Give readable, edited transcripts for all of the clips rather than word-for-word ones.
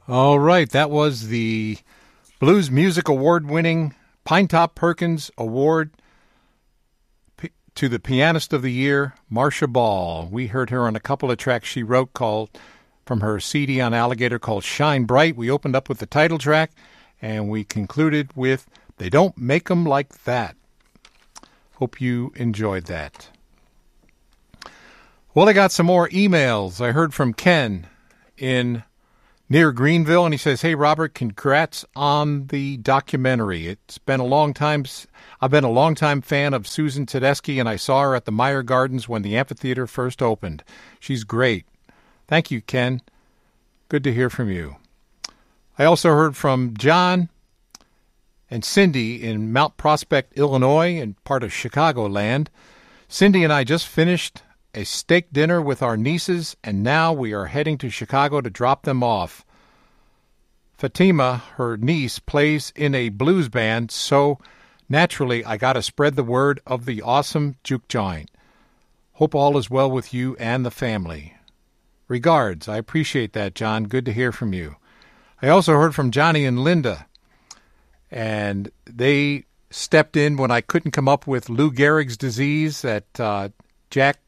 All right, that was the Blues Music Award-winning Pinetop Perkins Award to the Pianist of the Year, Marcia Ball. We heard her on a couple of tracks she wrote from her CD on Alligator called Shine Bright. We opened up with the title track, and we concluded with They Don't Make 'Em Like That. Hope you enjoyed that. Well, I got some more emails. I heard from Ken near Greenville, and he says, "Hey, Robert, congrats on the documentary. It's been a long time. I've been a long-time fan of Susan Tedeschi, and I saw her at the Meyer Gardens when the amphitheater first opened. She's great." Thank you, Ken. Good to hear from you. I also heard from John and Cindy in Mount Prospect, Illinois, and part of Chicagoland. Cindy and I just finished a steak dinner with our nieces, and now we are heading to Chicago to drop them off. Fatima, her niece, plays in a blues band, so naturally I got to spread the word of the awesome juke joint. Hope all is well with you and the family. Regards. I appreciate that, John. Good to hear from you. I also heard from Johnny and Linda, and they stepped in when I couldn't come up with Lou Gehrig's disease. That Jack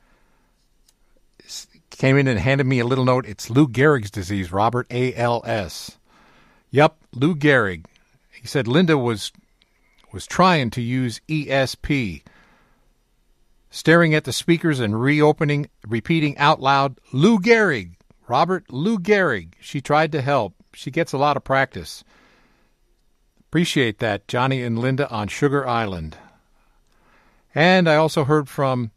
came in and handed me a little note. It's Lou Gehrig's disease, Robert, ALS. Yep, Lou Gehrig. He said Linda was trying to use ESP, staring at the speakers and repeating out loud, Lou Gehrig, Robert, Lou Gehrig. She tried to help. She gets a lot of practice. Appreciate that, Johnny and Linda on Sugar Island. And I also heard from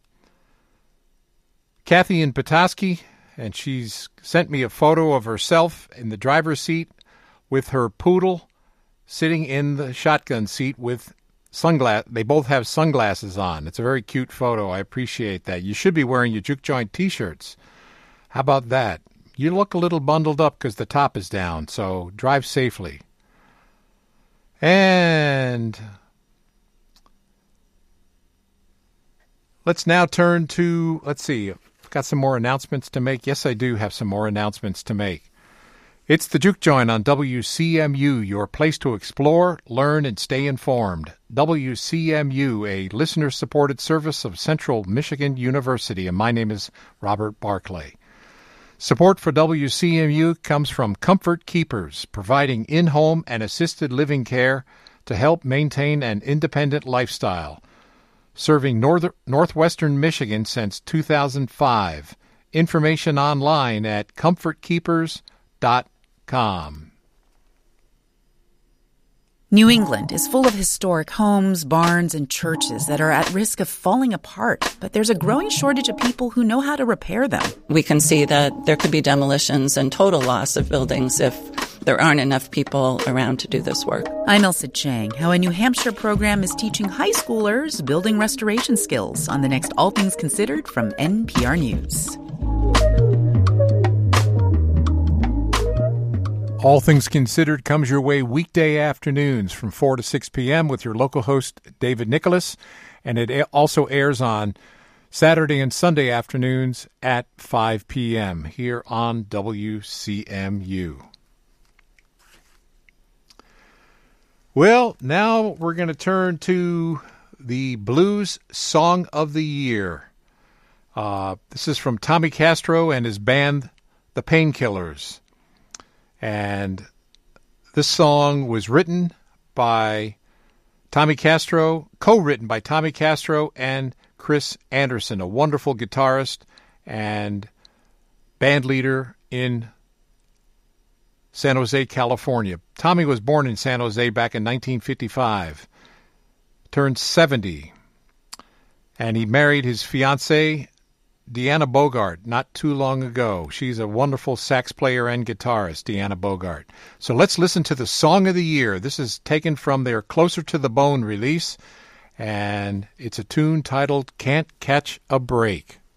Kathy in Petoskey, and she's sent me a photo of herself in the driver's seat with her poodle sitting in the shotgun seat with sunglasses. They both have sunglasses on. It's a very cute photo. I appreciate that. You should be wearing your Juke Joint T-shirts. How about that? You look a little bundled up because the top is down, so drive safely. And let's now turn to, let's see, I've got some more announcements to make. Yes, I do have some more announcements to make. It's the Juke Joint on WCMU, your place to explore, learn, and stay informed. WCMU, a listener-supported service of Central Michigan University, and my name is Robert Barclay. Support for WCMU comes from Comfort Keepers, providing in-home and assisted living care to help maintain an independent lifestyle. Serving northwestern Michigan since 2005. Information online at comfortkeepers.com. New England is full of historic homes, barns, and churches that are at risk of falling apart, but there's a growing shortage of people who know how to repair them. We can see that there could be demolitions and total loss of buildings if there aren't enough people around to do this work. I'm Elsa Chang, how a New Hampshire program is teaching high schoolers building restoration skills on the next All Things Considered from NPR News. All Things Considered comes your way weekday afternoons from 4 to 6 p.m. with your local host, David Nicholas, and it also airs on Saturday and Sunday afternoons at 5 p.m. here on WCMU. Well, now we're going to turn to the Blues Song of the Year. This is from Tommy Castro and his band, The Painkillers. And this song was written by Tommy Castro, co-written by Tommy Castro and Chris Anderson, a wonderful guitarist and band leader in San Jose, California. Tommy was born in San Jose back in 1955, turned 70, and he married his fiancée, Deanna Bogart, not too long ago. She's a wonderful sax player and guitarist, Deanna Bogart. So let's listen to the Song of the Year. This is taken from their Closer to the Bone release, and it's a tune titled Can't Catch a Break.